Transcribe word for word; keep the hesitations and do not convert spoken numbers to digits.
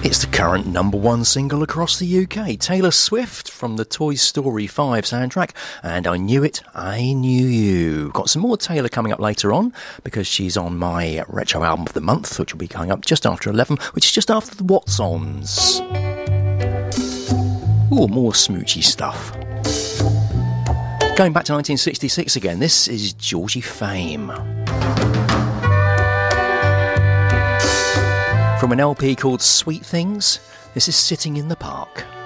It's the current number one single across the U K. Taylor Swift from the Toy Story five soundtrack, and I Knew It, I Knew You. Got some more Taylor coming up later on, because she's on my retro album of the month, which will be coming up just after eleven, which is just after the What's-Ons. Ooh, more smoochy stuff. Going back to nineteen sixty-six again, this is Georgie Fame. From an L P called Sweet Things, this is Sitting in the Park.